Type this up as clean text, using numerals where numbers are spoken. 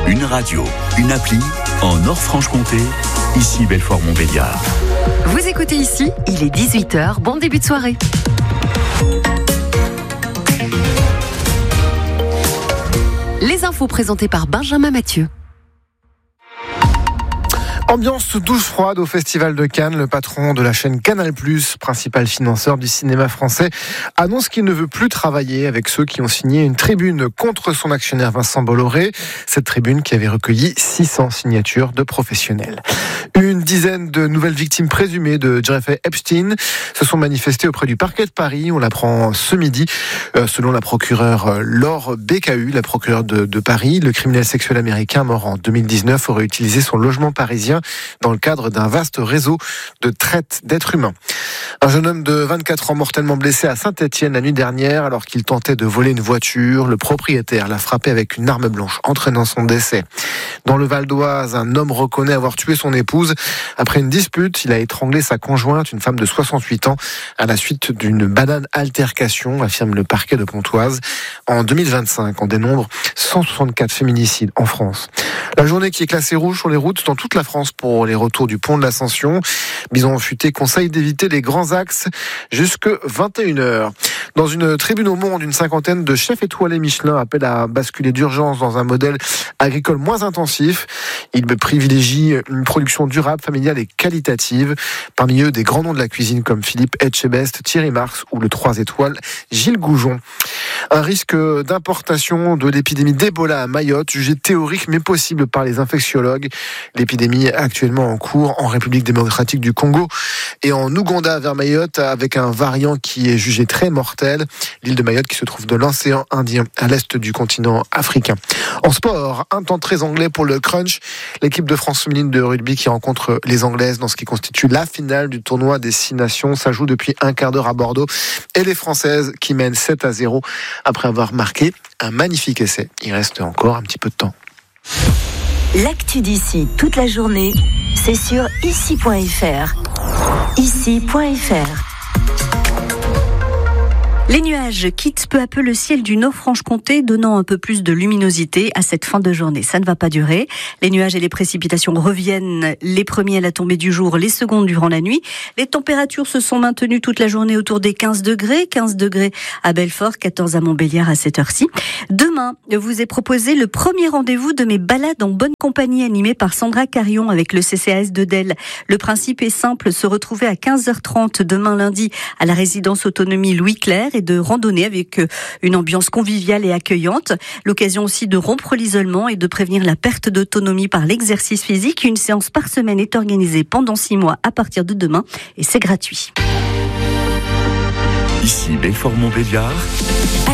Une radio, une appli, en Nord-Franche-Comté, ici Belfort-Montbéliard. Vous écoutez ici, il est 18h, bon début de soirée. Les infos présentées par Benjamin Mathieu. Ambiance douce froide au Festival de Cannes. Le patron de la chaîne Canal+, principal financeur du cinéma français, annonce qu'il ne veut plus travailler avec ceux qui ont signé une tribune contre son actionnaire Vincent Bolloré. Cette tribune qui avait recueilli 600 signatures de professionnels. Une dizaine de nouvelles victimes présumées de Jeffrey Epstein se sont manifestées auprès du parquet de Paris. On l'apprend ce midi. Selon la procureure Laure Bécahu, la procureure de Paris, le criminel sexuel américain mort en 2019 aurait utilisé son logement parisien dans le cadre d'un vaste réseau de traite d'êtres humains. Un jeune homme de 24 ans mortellement blessé à Saint-Étienne la nuit dernière alors qu'il tentait de voler une voiture. Le propriétaire l'a frappé avec une arme blanche, entraînant son décès. Dans le Val d'Oise, un homme reconnaît avoir tué son épouse. Après une dispute, il a étranglé sa conjointe, une femme de 68 ans, à la suite d'une banale altercation, affirme le parquet de Pontoise. En 2025, on dénombre 164 féminicides en France. La journée qui est classée rouge sur les routes dans toute la France pour les retours du pont de l'Ascension. Bison Futé conseille d'éviter les grands axes jusque 21h. Dans une tribune au Monde, une cinquantaine de chefs étoilés Michelin appellent à basculer d'urgence dans un modèle agricole moins intensif. Ils privilégient une production durable, familiale et qualitative. Parmi eux, des grands noms de la cuisine comme Philippe Etchebest, Thierry Marx ou le 3 étoiles Gilles Goujon. Un risque d'importation de l'épidémie d'Ebola à Mayotte, jugé théorique mais possible par les infectiologues. L'épidémie est actuellement en cours en République démocratique du Congo et en Ouganda vers Mayotte avec un variant qui est jugé très mortel. L'île de Mayotte qui se trouve de l'océan Indien à l'est du continent africain. En sport, un temps très anglais pour le crunch. L'équipe de France féminine de rugby qui rencontre les Anglaises dans ce qui constitue la finale du tournoi des 6 nations. Ça joue depuis un quart d'heure à Bordeaux. Et les Françaises qui mènent 7-0 après avoir marqué un magnifique essai. Il reste encore un petit peu de temps. L'actu d'ici toute la journée, c'est sur ici.fr. Ici.fr. Les nuages quittent peu à peu le ciel du Nord-Franche-Comté, donnant un peu plus de luminosité à cette fin de journée. Ça ne va pas durer. Les nuages et les précipitations reviennent, les premiers à la tombée du jour, les secondes durant la nuit. Les températures se sont maintenues toute la journée autour des 15 degrés. 15 degrés à Belfort, 14 à Montbéliard à cette heure-ci. Demain, vous est proposé le premier rendez-vous de mes balades en bonne compagnie animées par Sandra Carion avec le CCAS de Delle. Le principe est simple, se retrouver à 15h30 demain lundi à la résidence autonomie Louis Clerc et de randonner avec une ambiance conviviale et accueillante. L'occasion aussi de rompre l'isolement et de prévenir la perte d'autonomie par l'exercice physique. Une séance par semaine est organisée pendant 6 mois à partir de demain et c'est gratuit. Ici Belfort-Montbéliard.